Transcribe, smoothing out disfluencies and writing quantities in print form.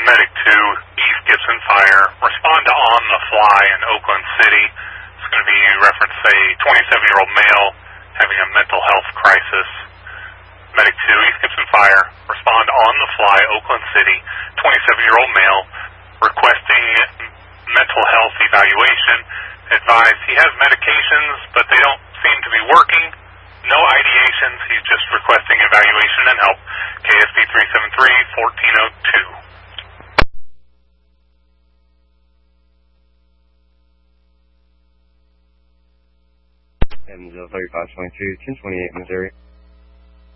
Medic 2, East Gibson Fire. Respond to On the Fly in Oakland City. It's going to be reference a 27-year-old male having a mental health crisis. Medic 2, East Gibson Fire. Respond On the Fly, Oakland City. 27-year-old male requesting mental health evaluation. Advised he has medications, but they don't seem to be working. No ideations. He's just requesting evaluation and help. KSD 373-1402. M03522, 1028 Missouri.